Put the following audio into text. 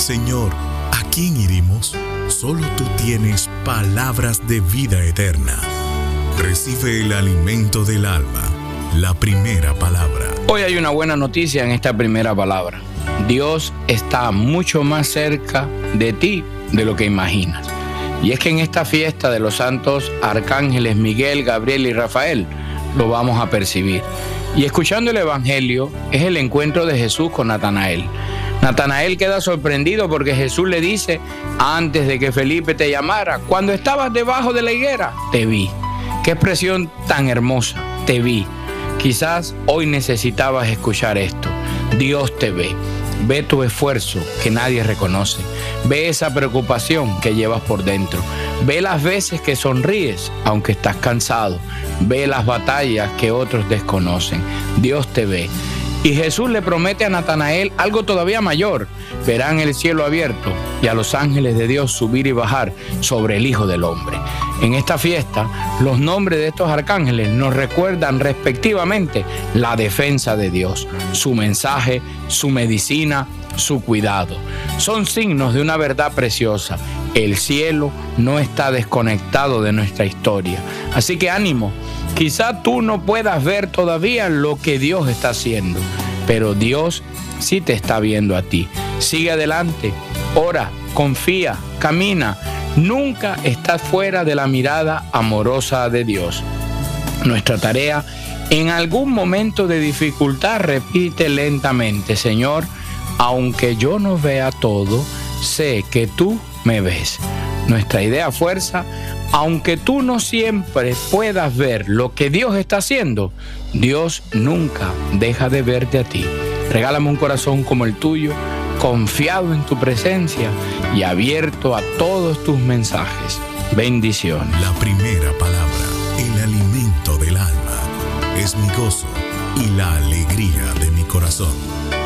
Señor, ¿a quién iremos? Solo tú tienes palabras de vida eterna. Recibe el alimento del alma, la primera palabra. Hoy hay una buena noticia en esta primera palabra. Dios está mucho más cerca de ti de lo que imaginas. Y es que en esta fiesta de los santos arcángeles Miguel, Gabriel y Rafael lo vamos a percibir. Y escuchando el Evangelio es el encuentro de Jesús con Natanael. Natanael queda sorprendido porque Jesús le dice, antes de que Felipe te llamara, cuando estabas debajo de la higuera, te vi. Qué expresión tan hermosa, te vi. Quizás hoy necesitabas escuchar esto. Dios te ve. Ve tu esfuerzo que nadie reconoce. Ve esa preocupación que llevas por dentro. Ve las veces que sonríes aunque estás cansado. Ve las batallas que otros desconocen. Dios te ve. Y Jesús le promete a Natanael algo todavía mayor. Verán el cielo abierto y a los ángeles de Dios subir y bajar sobre el Hijo del Hombre. En esta fiesta, los nombres de estos arcángeles nos recuerdan respectivamente la defensa de Dios, su mensaje, su medicina, su cuidado. Son signos de una verdad preciosa. El cielo no está desconectado de nuestra historia. Así que ánimo. Quizá tú no puedas ver todavía lo que Dios está haciendo, pero Dios sí te está viendo a ti. Sigue adelante, ora, confía, camina. Nunca estás fuera de la mirada amorosa de Dios. Nuestra tarea, en algún momento de dificultad, repite lentamente, Señor, aunque yo no vea todo, sé que tú me ves. Nuestra idea fuerza, aunque tú no siempre puedas ver lo que Dios está haciendo, Dios nunca deja de verte a ti. Regálame un corazón como el tuyo, confiado en tu presencia y abierto a todos tus mensajes. Bendiciones. La primera palabra, el alimento del alma, es mi gozo y la alegría de mi corazón.